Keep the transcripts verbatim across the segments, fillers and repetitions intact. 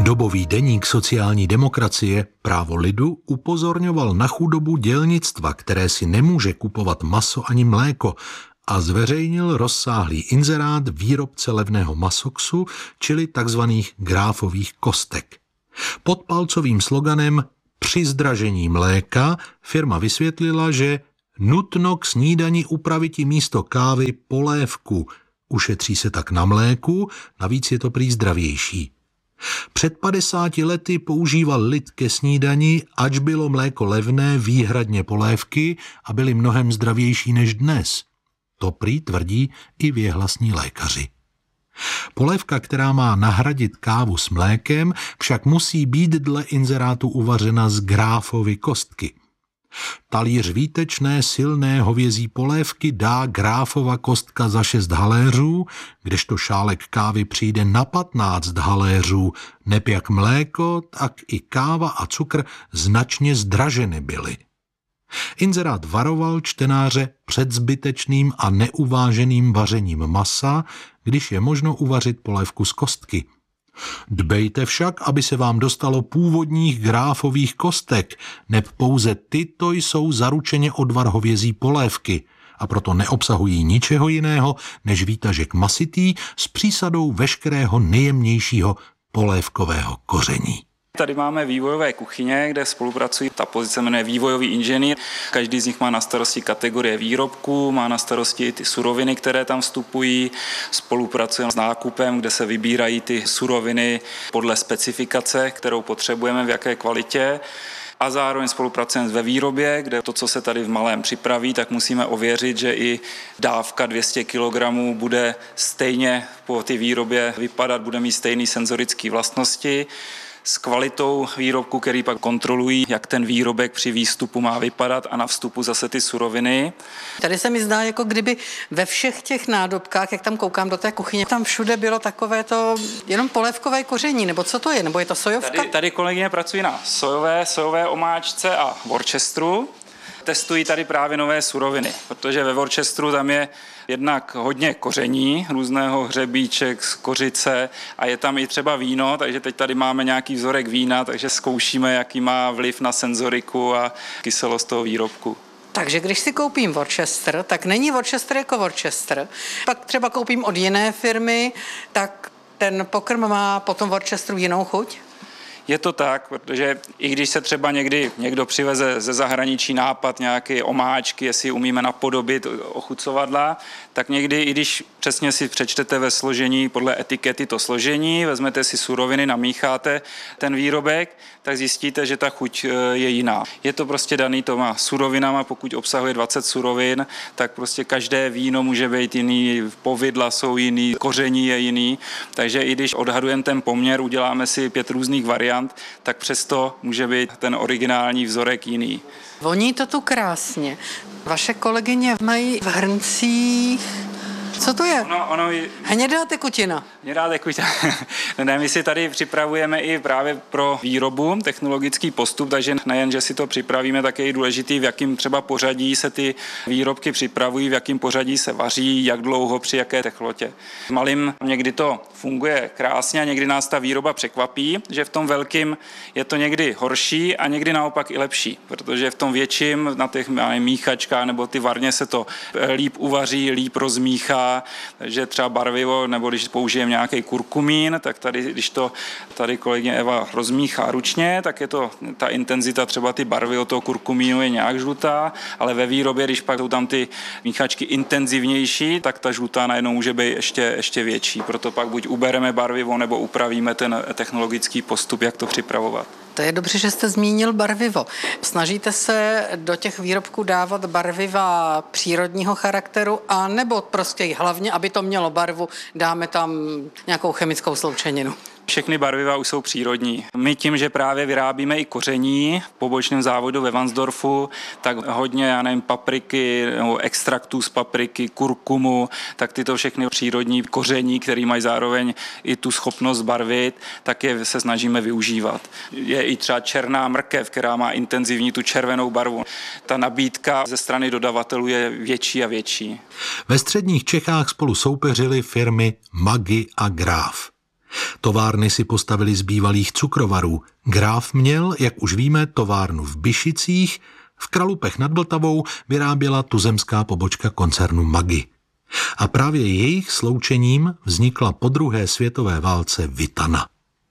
Dobový deník sociální demokracie Právo lidu upozorňoval na chudobu dělnictva, které si nemůže kupovat maso ani mléko, a zveřejnil rozsáhlý inzerát výrobce levného masoksu, čili takzvaných gráfových kostek. Pod palcovým sloganem Při zdražení mléka firma vysvětlila, že nutno k snídani upraviti místo kávy polévku. Ušetří se tak na mléku, navíc je to prý zdravější. Před padesáti lety používal lid ke snídani, ač bylo mléko levné, výhradně polévky a byly mnohem zdravější než dnes. To prý tvrdí i věhlasní lékaři. Polévka, která má nahradit kávu s mlékem, však musí být dle inzerátu uvařena z gráfovy kostky. Talíř výtečné silné hovězí polévky dá gráfova kostka za šest haléřů, kdežto šálek kávy přijde na patnáct haléřů, neb jak mléko, tak i káva a cukr značně zdraženy byly. Inzerát varoval čtenáře před zbytečným a neuváženým vařením masa, když je možno uvařit polévku z kostky. Dbejte však, aby se vám dostalo původních gráfových kostek, neb pouze tyto jsou zaručeně odvar hovězí polévky a proto neobsahují ničeho jiného než výtažek masitý s přísadou veškerého nejjemnějšího polévkového koření. Tady máme vývojové kuchyně, kde spolupracují. Ta pozice jmenuje vývojový inženýr. Každý z nich má na starosti kategorie výrobků, má na starosti ty suroviny, které tam vstupují. Spolupracujeme s nákupem, kde se vybírají ty suroviny podle specifikace, kterou potřebujeme, v jaké kvalitě. A zároveň spolupracujeme ve výrobě, kde to, co se tady v malém připraví, tak musíme ověřit, že i dávka dvě stě kilogramů bude stejně po té výrobě vypadat, bude mít stejné senzorické vlastnosti. S kvalitou výrobku, který pak kontrolují, jak ten výrobek při výstupu má vypadat a na vstupu zase ty suroviny. Tady se mi zdá, jako kdyby ve všech těch nádobkách, jak tam koukám do té kuchyně, tam všude bylo takové to jenom polévkové koření, nebo co to je, nebo je to sojovka? Tady, tady kolegyně pracují na sojové, sojové omáčce a Worcesteru. Testují tady právě nové suroviny, protože ve Worcesteru tam je jednak hodně koření, různého hřebíček, kořice a je tam i třeba víno, takže teď tady máme nějaký vzorek vína, takže zkoušíme, jaký má vliv na senzoriku a kyselost toho výrobku. Takže když si koupím Worcester, tak není Worcester jako Worcester. Pak třeba koupím od jiné firmy, tak ten pokrm má potom Worcesteru jinou chuť? Je to tak, protože i když se třeba někdy někdo přiveze ze zahraničí nápad nějaké omáčky, jestli umíme napodobit ochucovadla, tak někdy, i když přesně si přečtete ve složení podle etikety to složení, vezmete si suroviny, namícháte ten výrobek, tak zjistíte, že ta chuť je jiná. Je to prostě daný těma surovinama, pokud obsahuje dvacet surovin, tak prostě každé víno může být jiný, povidla jsou jiný, koření je jiný, takže i když odhadujeme ten poměr, uděláme si pět různých variant, tak přesto může být ten originální vzorek jiný. Voní to tu krásně. Vaše kolegyně mají v hrncích... Co to je? Ono, ono je... Hnědá tekutina. Hnědá tekutina. Ne, my si tady připravujeme i právě pro výrobu technologický postup, takže nejen, že si to připravíme, tak je i důležitý, v jakém třeba pořadí se ty výrobky připravují, v jakém pořadí se vaří, jak dlouho, při jaké teplotě. Malým někdy to funguje krásně a někdy nás ta výroba překvapí, že v tom velkým je to někdy horší a někdy naopak i lepší, protože v tom větším, na těch míchačkách nebo ty varně se to líp uvaří, líp rozmíchá. Takže třeba barvivo, nebo když použijeme nějaký kurkumín, tak tady, když to tady kolegyně Eva rozmíchá ručně, tak je to ta intenzita, třeba ty barvy od toho kurkumínu je nějak žlutá, ale ve výrobě, když pak jsou tam ty míchačky intenzivnější, tak ta žlutá najednou může být ještě, ještě větší. Proto pak buď ubereme barvivo, nebo upravíme ten technologický postup, jak to připravovat. To je dobře, že jste zmínil barvivo. Snažíte se do těch výrobků dávat barviva přírodního charakteru, a nebo prostě hlavně, aby to mělo barvu, dáme tam nějakou chemickou sloučeninu? Všechny barviva už jsou přírodní. My tím, že právě vyrábíme i koření v pobočném závodu ve Varnsdorfu, tak hodně, já nevím, papriky, nebo extraktů z papriky, kurkumu, tak tyto všechny přírodní koření, které mají zároveň i tu schopnost barvit, tak je se snažíme využívat. Je i třeba černá mrkev, která má intenzivní tu červenou barvu. Ta nabídka ze strany dodavatelů je větší a větší. Ve středních Čechách spolu soupeřily firmy Maggi a Graf. továrny si postavili z bývalých cukrovarů. Gráf měl, jak už víme, továrnu v Byšicích, v Kralupech nad Vltavou vyráběla tuzemská pobočka koncernu Maggi. A právě jejich sloučením vznikla po druhé světové válce Vitana.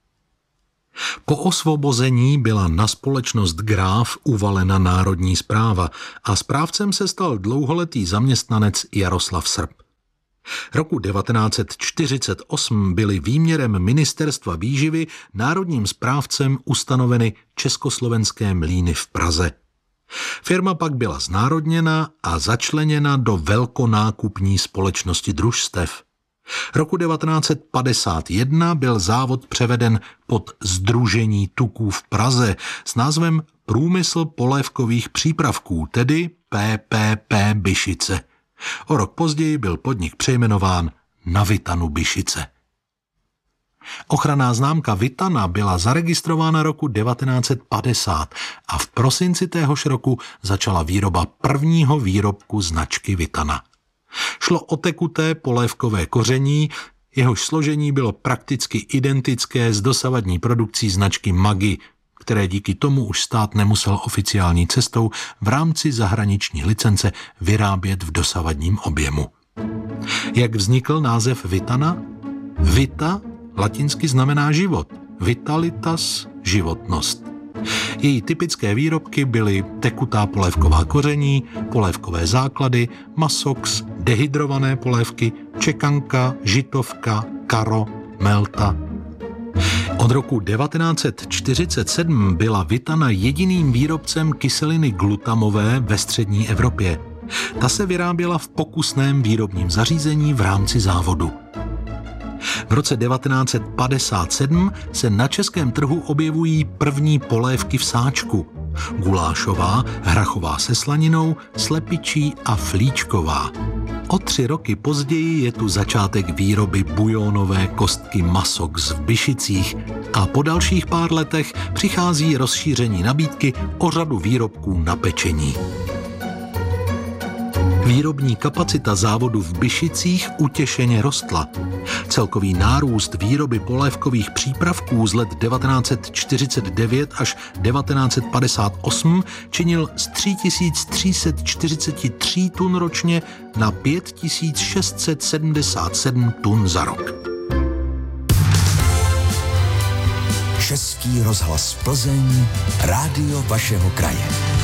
Po osvobození byla na společnost Gráf uvalena národní správa a správcem se stal dlouholetý zaměstnanec Jaroslav Srb. Roku devatenáct set čtyřicet osm byly výměrem Ministerstva výživy národním správcem ustanoveny Československé mlýny v Praze. Firma pak byla znárodněna a začleněna do velkonákupní společnosti družstev. Roku devatenáct set padesát jedna byl závod převeden pod Sdružení tuků v Praze s názvem Průmysl polévkových přípravků, tedy P P P Byšice. O rok později byl podnik přejmenován na Vitanu Byšice. Ochranná známka Vitana byla zaregistrována roku devatenáct set padesát a v prosinci téhož roku začala výroba prvního výrobku značky Vitana. Šlo o tekuté polévkové koření, jehož složení bylo prakticky identické s dosavadní produkcí značky Maggi, které díky tomu už stát nemusel oficiální cestou v rámci zahraniční licence vyrábět v dosavadním objemu. Jak vznikl název Vitana? Vita latinsky znamená život, vitalitas životnost. Její typické výrobky byly tekutá polévková koření, polévkové základy, masox, dehydrované polévky, čekanka, žitovka, karo, melta. Od roku devatenáct set čtyřicet sedm byla Vitana jediným výrobcem kyseliny glutamové ve střední Evropě. Ta se vyráběla v pokusném výrobním zařízení v rámci závodu. V roce devatenáct set padesát sedm se na českém trhu objevují první polévky v sáčku. Gulášová, hrachová se slaninou, slepičí a flíčková. O tři roky později je tu začátek výroby bujónové kostky Masox v Byšicích a po dalších pár letech přichází rozšíření nabídky o řadu výrobků na pečení. Výrobní kapacita závodu v Byšicích utěšeně rostla. Celkový nárůst výroby polévkových přípravků z let devatenáct set čtyřicet devět až devatenáct set padesát osm činil z tři tisíce tři sta čtyřicet tři tun ročně na pět tisíc šest set sedmdesát sedm tun za rok. Český rozhlas Plzeň, rádio vašeho kraje.